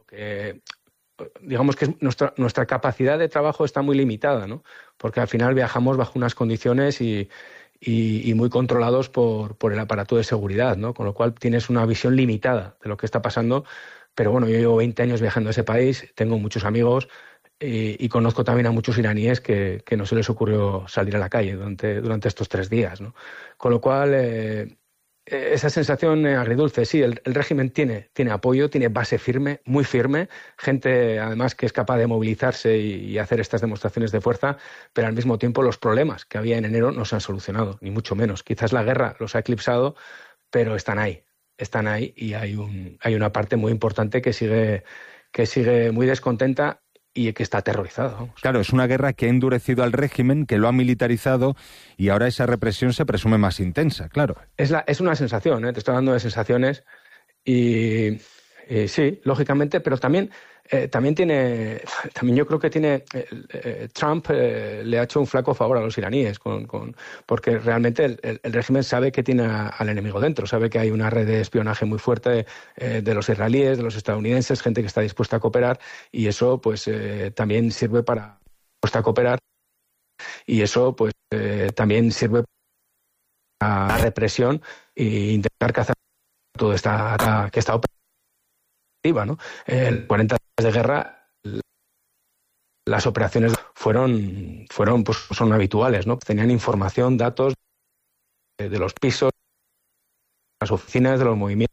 que digamos que nuestra capacidad de trabajo está muy limitada, ¿no? Porque al final viajamos bajo unas condiciones y muy controlados por el aparato de seguridad, ¿no? Con lo cual tienes una visión limitada de lo que está pasando. Pero bueno, yo llevo 20 años viajando a ese país, tengo muchos amigos y conozco también a muchos iraníes que no se les ocurrió salir a la calle durante estos 3 días, ¿no? Con lo cual, esa sensación agridulce, sí, el régimen tiene apoyo, tiene base firme, muy firme, gente además que es capaz de movilizarse y hacer estas demostraciones de fuerza, pero al mismo tiempo los problemas que había en enero no se han solucionado, ni mucho menos. Quizás la guerra los ha eclipsado, pero están ahí y hay una parte muy importante que sigue muy descontenta y que está aterrorizado. Vamos. Claro, es una guerra que ha endurecido al régimen, que lo ha militarizado y ahora esa represión se presume más intensa, claro. Es una sensación, te estoy hablando de sensaciones y sí, lógicamente, pero también yo creo que Trump le ha hecho un flaco favor a los iraníes porque realmente el régimen sabe que tiene al enemigo dentro, sabe que hay una red de espionaje muy fuerte de los israelíes, de los estadounidenses, gente que está dispuesta a cooperar y eso pues también sirve para cooperar y eso pues también sirve para la represión e intentar cazar todo que está operativa, ¿no? El 40 días de guerra, las operaciones son habituales, ¿no? Tenían información, datos de los pisos, las oficinas, de los movimientos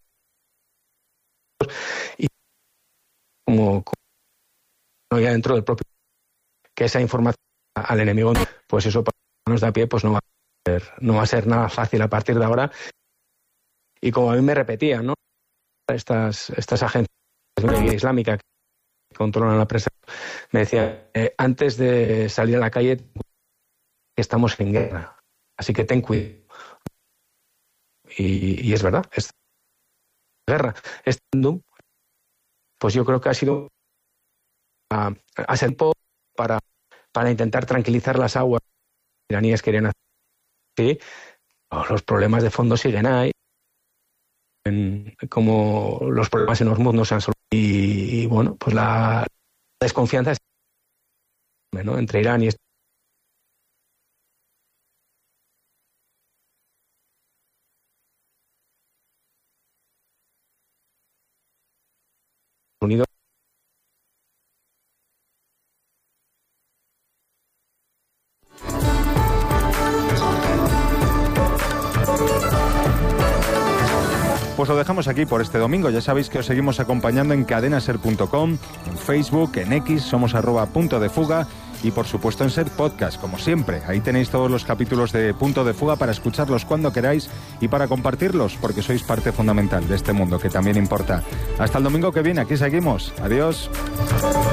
y como ya dentro del propio que esa información al enemigo, pues eso para los de a pie pues no va a ser nada fácil a partir de ahora. Y como a mí me repetían, ¿no? Estas agencias islámicas que controlan la prensa me decían, antes de salir a la calle estamos en guerra, así que ten cuidado. Y es verdad, es guerra. Pues yo creo que ha sido para intentar tranquilizar las aguas que los iraníes querían hacer. Sí, los problemas de fondo siguen ahí, como los problemas en Hormuz no se han solucionado. Y bueno, pues la desconfianza es, ¿no? Entre Irán y Estados Unidos. Pues lo dejamos aquí por este domingo. Ya sabéis que os seguimos acompañando en cadenaser.com, en Facebook, en X, somos @puntodefuga y por supuesto en Ser Podcast, como siempre. Ahí tenéis todos los capítulos de Punto de Fuga para escucharlos cuando queráis y para compartirlos, porque sois parte fundamental de este mundo que también importa. Hasta el domingo que viene, aquí seguimos. Adiós.